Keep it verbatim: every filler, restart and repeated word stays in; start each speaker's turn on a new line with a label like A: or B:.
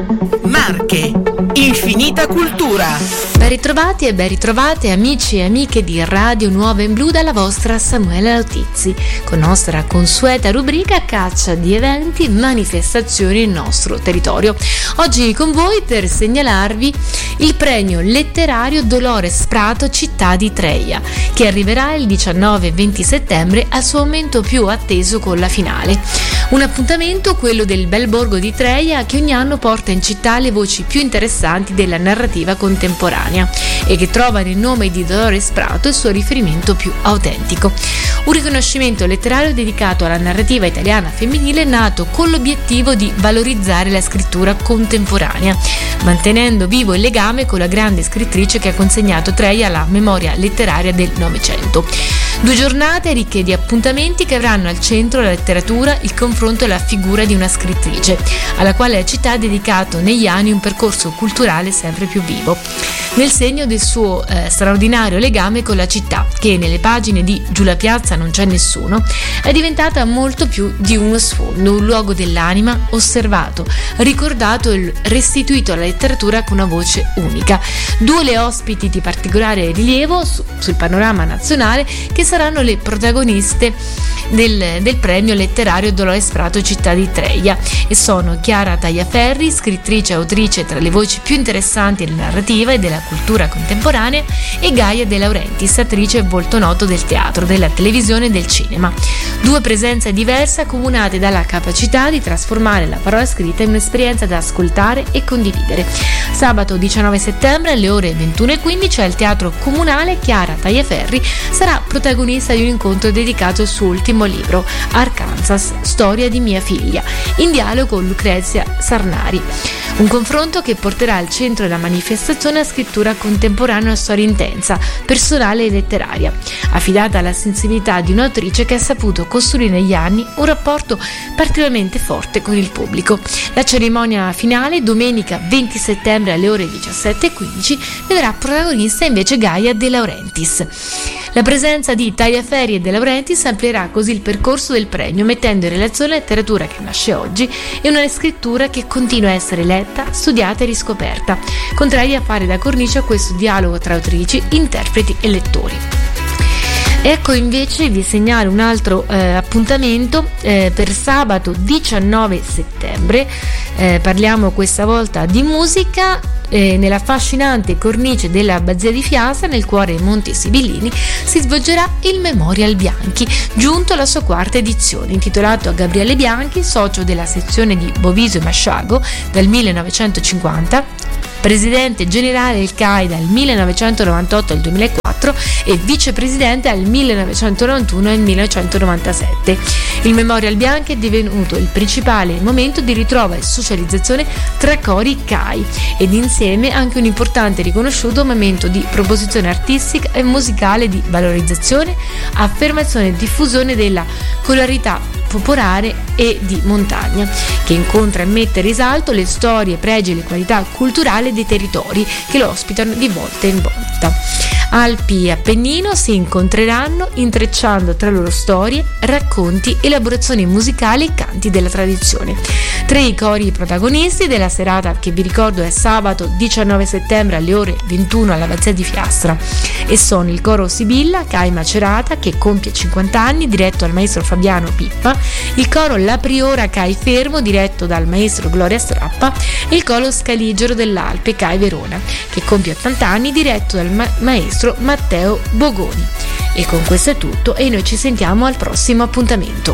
A: Marche, infinita cultura.
B: Ben ritrovati e ben ritrovate amici e amiche di Radio Nuova in Blu dalla vostra Samuela Lautizzi, con nostra consueta rubrica a caccia di eventi, manifestazioni nel nostro territorio. Oggi con voi per segnalarvi il premio letterario Dolores Prato Città di Treia, che arriverà il diciannove e venti settembre al suo momento più atteso con la finale. Un appuntamento, quello del bel borgo di Treia, che ogni anno porta in città le voci più interessanti della narrativa contemporanea e che trova nel nome di Dolores Prato il suo riferimento più autentico. Un riconoscimento letterario dedicato alla narrativa italiana femminile nato con l'obiettivo di valorizzare la scrittura contemporanea, mantenendo vivo il legame con la grande scrittrice che ha consegnato Treia alla memoria letteraria del Novecento. Due giornate ricche di appuntamenti che avranno al centro la letteratura, il confronto e la figura di una scrittrice, alla quale la città ha dedicato negli anni un percorso culturale sempre più vivo, nel segno del suo eh, straordinario legame con la città, che nelle pagine di Giù la piazza non c'è nessuno è diventata molto più di uno sfondo, un luogo dell'anima osservato, ricordato e restituito alla letteratura con una voce unica. Due le ospiti di particolare rilievo su, sul panorama nazionale, che saranno le protagoniste del, del premio letterario Dolores Prato Città di Treia, e sono Chiara Tagliaferri, scrittrice e autrice tra le voci più interessanti della narrativa e della cultura contemporanea, e Gaia De Laurentiis, attrice e volto noto del teatro, della televisione e del cinema. Due presenze diverse accomunate dalla capacità di trasformare la parola scritta in un'esperienza da ascoltare e condividere. Sabato diciannove settembre alle ore ventuno e quindici al Teatro Comunale Chiara Tagliaferri sarà protagonista di un incontro dedicato al suo ultimo libro, Arkansas, storia di mia figlia, in dialogo con Lucrezia Sarnari. Un confronto che porterà al centro della manifestazione la scrittura contemporanea, una storia intensa, personale e letteraria, affidata alla sensibilità di un'autrice che ha saputo costruire negli anni un rapporto particolarmente forte con il pubblico. La cerimonia finale, domenica venti settembre alle ore diciassette e quindici, vedrà protagonista invece Gaia De Laurentiis. La presenza di Tagliaferri e De Laurentiis amplierà così il percorso del premio, mettendo in relazione la letteratura che nasce oggi e una scrittura che continua a essere letta, studiata e riscoperta, contraria a fare da cornice a questo dialogo tra autrici, interpreti e lettori. Ecco invece vi segnalo un altro eh, appuntamento eh, per sabato diciannove settembre. Eh, parliamo questa volta di musica. Eh, nella affascinante cornice dell'Abbazia di Fiasa, nel cuore dei Monti Sibillini, si svolgerà il Memorial Bianchi, giunto alla sua quarta edizione, intitolato a Gabriele Bianchi, socio della sezione di Boviso e Masciago dal millenovecentocinquanta, presidente generale del C A I dal millenovecentonovantotto al duemilaquattro e vicepresidente dal millenovecentonovantuno al millenovecentonovantasette. Il Memorial Bianchi è divenuto il principale momento di ritrova e socializzazione tra cori C A I ed insieme anche un importante e riconosciuto momento di proposizione artistica e musicale, di valorizzazione, affermazione e diffusione della colorità popolare e di montagna, che incontra e mette in risalto le storie, pregi e le qualità culturali dei territori che lo ospitano di volta in volta. Alpi e Appennino si incontreranno intrecciando tra loro storie, racconti, elaborazioni musicali e canti della tradizione. Tre i cori protagonisti della serata, che vi ricordo è sabato diciannove settembre alle ore ventuno all'Abbazia di Fiastra, e sono il coro Sibilla C A I Macerata, che compie cinquanta anni, diretto dal maestro Fabiano Pippa, il coro La Priora C A I Fermo, diretto dal maestro Gloria Strappa, e il coro Scaligero dell'Alpe C A I Verona, che compie ottanta anni, diretto dal ma- maestro Matteo Bogoni. E con questo è tutto, e noi ci sentiamo al prossimo appuntamento.